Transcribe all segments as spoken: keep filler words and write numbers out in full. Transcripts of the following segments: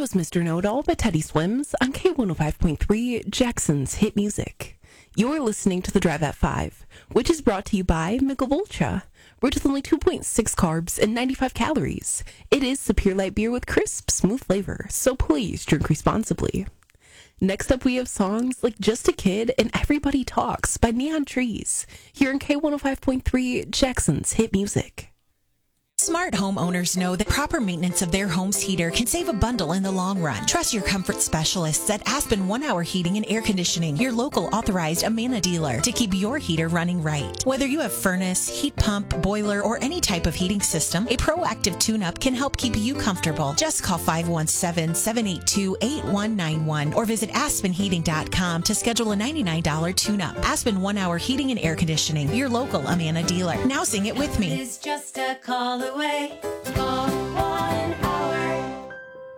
was Mister Know-It-All by Teddy Swims on K one oh five point three, Jackson's Hit Music. You're listening to The Drive at five, which is brought to you by Michelob Ultra. Brewed with only two point six carbs and ninety-five calories. It is Superior Light Beer with crisp, smooth flavor, so please drink responsibly. Next up, we have songs like Just a Kid and Everybody Talks by Neon Trees, here in K one oh five point three, Jackson's Hit Music. Smart homeowners know that proper maintenance of their home's heater can save a bundle in the long run. Trust your comfort specialists at Aspen One Hour Heating and Air Conditioning, your local authorized Amana dealer, to keep your heater running right. Whether you have furnace, heat pump, boiler, or any type of heating system, a proactive tune-up can help keep you comfortable. Just call five one seven, seven eight two, eight one nine one or visit aspen heating dot com to schedule a ninety-nine dollars tune-up. Aspen One Hour Heating and Air Conditioning, your local Amana dealer. Now sing it with me. It's just a call away. Call one hour.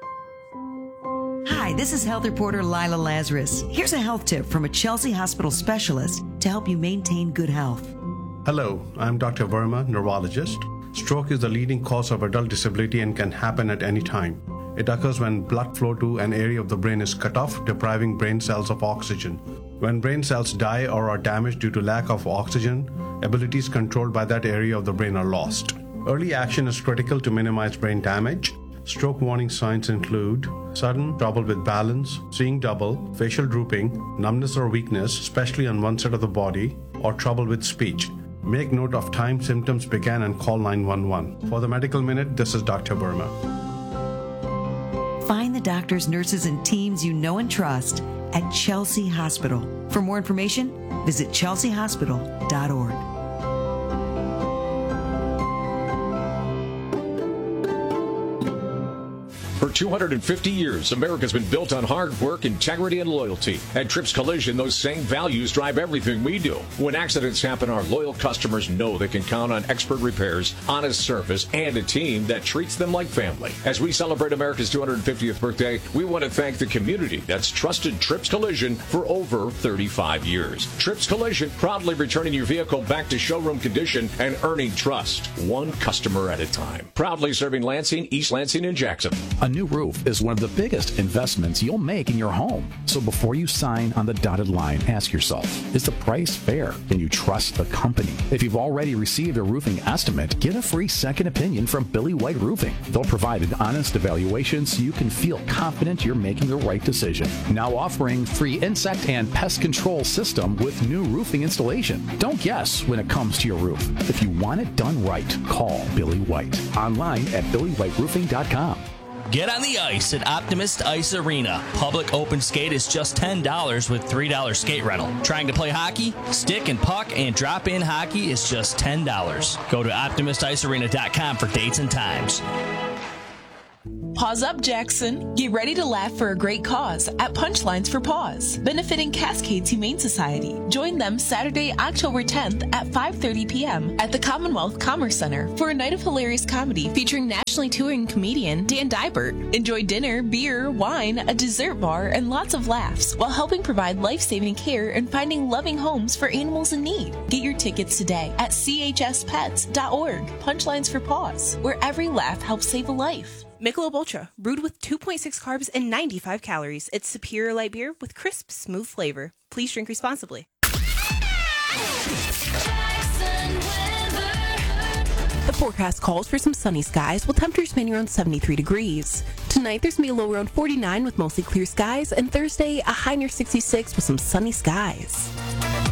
Hi, this is health reporter Lila Lazarus. Here's a health tip from a Chelsea Hospital specialist to help you maintain good health. Hello, I'm Doctor Verma, neurologist. Stroke is the leading cause of adult disability and can happen at any time. It occurs when blood flow to an area of the brain is cut off, depriving brain cells of oxygen. When brain cells die or are damaged due to lack of oxygen, abilities controlled by that area of the brain are lost. Early action is critical to minimize brain damage. Stroke warning signs include sudden trouble with balance, seeing double, facial drooping, numbness or weakness, especially on one side of the body, or trouble with speech. Make note of time symptoms began and call nine one one. For the Medical Minute, this is Doctor Burma. Find the doctors, nurses, and teams you know and trust at Chelsea Hospital. For more information, visit chelsea hospital dot org. For two hundred fifty years, America's been built on hard work, integrity, and loyalty. At Trips Collision, those same values drive everything we do. When accidents happen, our loyal customers know they can count on expert repairs, honest service, and a team that treats them like family. As we celebrate America's two hundred fiftieth birthday, we want to thank the community that's trusted Trips Collision for over thirty-five years. Trips Collision, proudly returning your vehicle back to showroom condition and earning trust, one customer at a time. Proudly serving Lansing, East Lansing, and Jackson. A new roof is one of the biggest investments you'll make in your home. So before you sign on the dotted line, ask yourself, is the price fair? Can you trust the company? If you've already received a roofing estimate, get a free second opinion from Billy White Roofing. They'll provide an honest evaluation so you can feel confident you're making the right decision. Now offering free insect and pest control system with new roofing installation. Don't guess when it comes to your roof. If you want it done right, call Billy White. Online at billy white roofing dot com. Get on the ice at Optimist Ice Arena. Public open skate is just ten dollars with three dollars skate rental. Trying to play hockey? Stick and puck and drop-in hockey is just ten dollars. Go to optimist ice arena dot com for dates and times. Pause up, Jackson. Get ready to laugh for a great cause at Punchlines for Paws, benefiting Cascades Humane Society. Join them Saturday, October tenth at five thirty p.m. at the Commonwealth Commerce Center for a night of hilarious comedy featuring nationally touring comedian Dan Dybert. Enjoy dinner, beer, wine, a dessert bar, and lots of laughs while helping provide life-saving care and finding loving homes for animals in need. Get your tickets today at c h s pets dot org. Punchlines for Paws, where every laugh helps save a life. Michelob Ultra, brewed with two point six carbs and ninety-five calories. It's superior light beer with crisp, smooth flavor. Please drink responsibly. The forecast calls for some sunny skies with temperatures remaining around seventy-three degrees. Tonight, there's going to be a low around forty-nine with mostly clear skies, and Thursday, a high near sixty-six with some sunny skies.